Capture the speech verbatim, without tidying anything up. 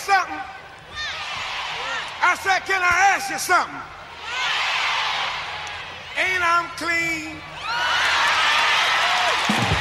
something? I said, can I ask you something? Ain't I'm clean?